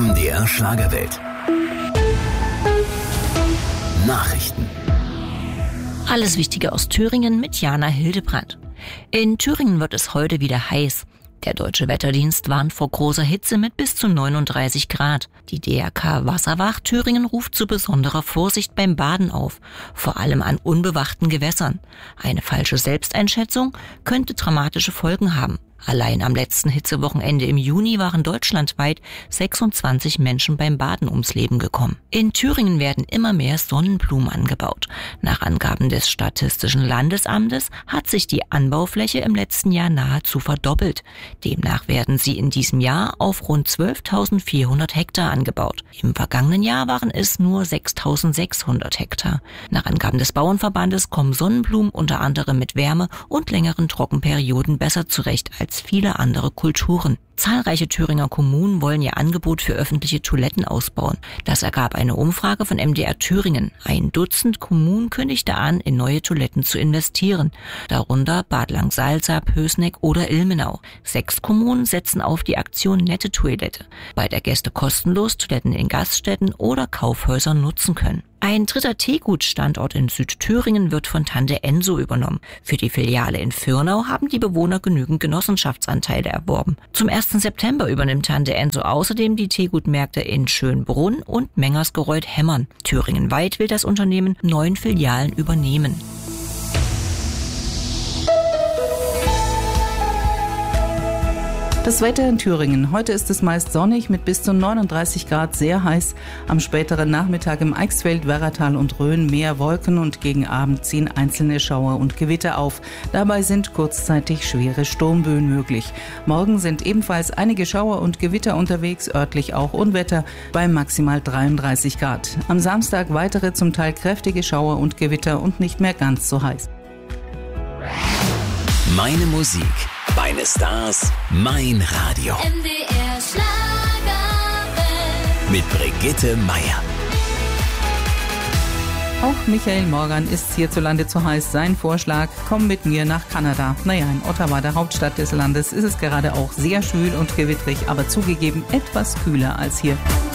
MDR Schlagerwelt. Nachrichten. Alles Wichtige aus Thüringen mit Jana Hildebrandt. In Thüringen wird es heute wieder heiß. Der Deutsche Wetterdienst warnt vor großer Hitze mit bis zu 39 Grad. Die DRK Wasserwacht Thüringen ruft zu besonderer Vorsicht beim Baden auf, vor allem an unbewachten Gewässern. Eine falsche Selbsteinschätzung könnte dramatische Folgen haben. Allein am letzten Hitzewochenende im Juni waren deutschlandweit 26 Menschen beim Baden ums Leben gekommen. In Thüringen werden immer mehr Sonnenblumen angebaut. Nach Angaben des Statistischen Landesamtes hat sich die Anbaufläche im letzten Jahr nahezu verdoppelt. Demnach werden sie in diesem Jahr auf rund 12.400 Hektar angebaut. Im vergangenen Jahr waren es nur 6.600 Hektar. Nach Angaben des Bauernverbandes kommen Sonnenblumen unter anderem mit Wärme und längeren Trockenperioden besser zurecht als viele andere Kulturen. Zahlreiche Thüringer Kommunen wollen ihr Angebot für öffentliche Toiletten ausbauen. Das ergab eine Umfrage von MDR Thüringen. 1 Dutzend Kommunen kündigte an, in neue Toiletten zu investieren. Darunter Bad Langsalza, Pößneck oder Ilmenau. 6 Kommunen setzen auf die Aktion Nette Toilette, bei der Gäste kostenlos Toiletten in Gaststätten oder Kaufhäusern nutzen können. Ein dritter Teegutstandort in Südthüringen wird von Tante Enso übernommen. Für die Filiale in Fürnau haben die Bewohner genügend Genossenschaftsanteile erworben. Zum 1. September übernimmt Tante Enso außerdem die Teegutmärkte in Schönbrunn und Mengersgereuth-Hemmern. Thüringenweit will das Unternehmen 9 Filialen übernehmen. Das Wetter in Thüringen. Heute ist es meist sonnig mit bis zu 39 Grad, sehr heiß. Am späteren Nachmittag im Eichsfeld, Werratal und Rhön mehr Wolken und gegen Abend ziehen einzelne Schauer und Gewitter auf. Dabei sind kurzzeitig schwere Sturmböen möglich. Morgen sind ebenfalls einige Schauer und Gewitter unterwegs, örtlich auch Unwetter bei maximal 33 Grad. Am Samstag weitere zum Teil kräftige Schauer und Gewitter und nicht mehr ganz so heiß. Meine Musik, meine Stars, mein Radio. MDR Schlagerwelt. Mit Brigitte Meier. Auch Michael Morgan ist hierzulande zu heiß. Sein Vorschlag: komm mit mir nach Kanada. Naja, in Ottawa, der Hauptstadt des Landes, ist es gerade auch sehr schwül und gewittrig, aber zugegeben etwas kühler als hier.